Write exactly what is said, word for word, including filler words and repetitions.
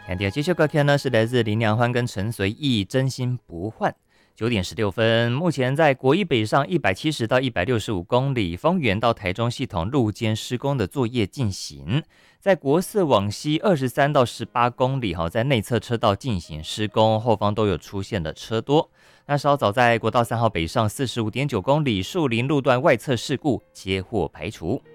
看第二这首歌曲呢，是来自林良欢跟陈随意，真心不换。九点十六分，目前在国一北上一百七十到一百六十五公里，丰原到台中系统路肩施工的作业进行。在国四往西二十三到十八公里，在内侧车道进行施工，后方都有出现的车多。那稍早在国道三号北上四十五点九公里，树林路段外侧事故，接获排除。